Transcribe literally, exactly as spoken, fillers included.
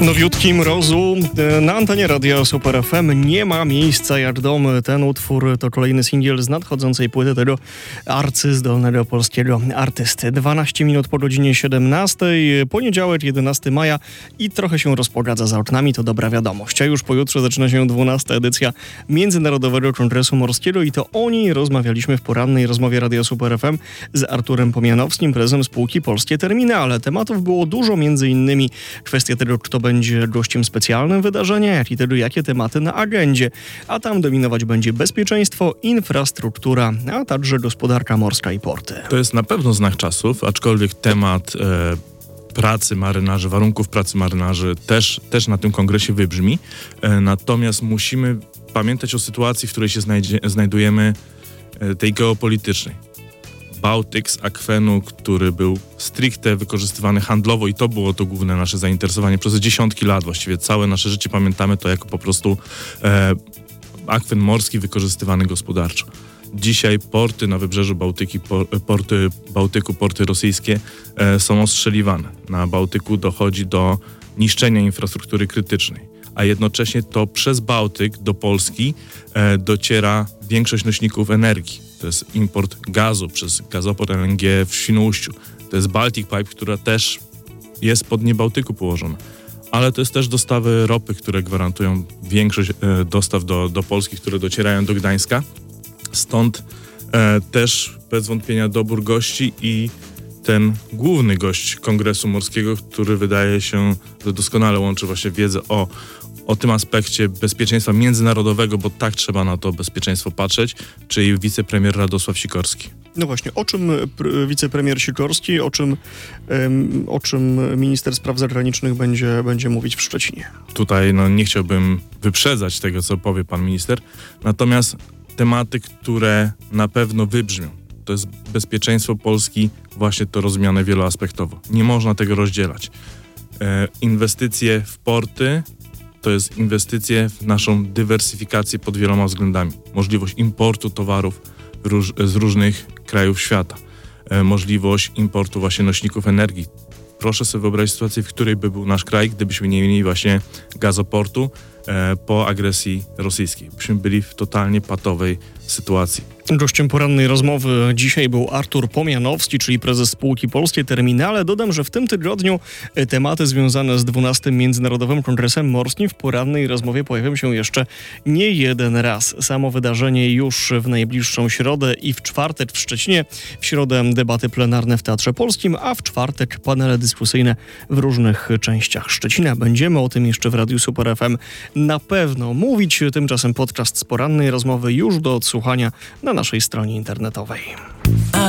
Nowiutki Mrozu na antenie Radia Super F M. Nie ma miejsca jak dom. Ten utwór to kolejny singiel z nadchodzącej płyty tego arcyzdolnego polskiego artysty. dwanaście minut po godzinie siedemnastej, poniedziałek jedenastego maja i trochę się rozpogadza za oknami, to dobra wiadomość. A już pojutrze zaczyna się dwunasta edycja Międzynarodowego Kongresu Morskiego i to o niej rozmawialiśmy w porannej rozmowie Radia Super F M z Arturem Pomianowskim, prezesem spółki Polskie Terminale. Tematów było dużo, między innymi kwestia tego, kto będzie gościem specjalnym wydarzenia, jak i tego, jakie tematy na agendzie. A tam dominować będzie bezpieczeństwo, infrastruktura, a także gospodarka morska i porty. To jest na pewno znak czasów, aczkolwiek temat e, pracy marynarzy, warunków pracy marynarzy też, też na tym kongresie wybrzmi. E, natomiast musimy pamiętać o sytuacji, w której się znajdzie, znajdujemy, e, tej geopolitycznej. Bałtyk z akwenu, który był stricte wykorzystywany handlowo i to było to główne nasze zainteresowanie przez dziesiątki lat. Właściwie całe nasze życie pamiętamy to jako po prostu e, akwen morski wykorzystywany gospodarczo. Dzisiaj porty na wybrzeżu Bałtyki, porty Bałtyku, porty rosyjskie e, są ostrzeliwane. Na Bałtyku dochodzi do niszczenia infrastruktury krytycznej, a jednocześnie to przez Bałtyk do Polski e, dociera większość nośników energii. To jest import gazu przez gazoport L N G w Świnoujściu. To jest Baltic Pipe, która też jest pod dnie Bałtyku położona. Ale to jest też dostawy ropy, które gwarantują większość e, dostaw do, do Polski, które docierają do Gdańska. Stąd e, też bez wątpienia dobór gości i ten główny gość Kongresu Morskiego, który wydaje się, że doskonale łączy właśnie wiedzę o, o tym aspekcie bezpieczeństwa międzynarodowego, bo tak trzeba na to bezpieczeństwo patrzeć, czyli wicepremier Radosław Sikorski. No właśnie, o czym pr- wicepremier Sikorski, o czym, ym, o czym minister spraw zagranicznych będzie, będzie mówić w Szczecinie? Tutaj no, nie chciałbym wyprzedzać tego, co powie pan minister, natomiast tematy, które na pewno wybrzmią, to jest bezpieczeństwo Polski, właśnie to rozumiane wieloaspektowo. Nie można tego rozdzielać. E, inwestycje w porty to jest inwestycje w naszą dywersyfikację pod wieloma względami. Możliwość importu towarów róż, z różnych krajów świata. E, możliwość importu właśnie nośników energii. Proszę sobie wyobrazić sytuację, w której by był nasz kraj, gdybyśmy nie mieli właśnie gazoportu e, po agresji rosyjskiej. Byśmy byli w totalnie patowej sytuacji. Gościem porannej rozmowy dzisiaj był Artur Pomianowski, czyli prezes spółki Polskie Terminale. Dodam, że w tym tygodniu tematy związane z dwunastym Międzynarodowym Kongresem Morskim w porannej rozmowie pojawią się jeszcze nie jeden raz. Samo wydarzenie już w najbliższą środę i w czwartek w Szczecinie. W środę debaty plenarne w Teatrze Polskim, a w czwartek panele dyskusyjne w różnych częściach Szczecina. Będziemy o tym jeszcze w Radiu Super F M na pewno mówić. Tymczasem podcast z porannej rozmowy już do odsłuchania na naszej stronie internetowej.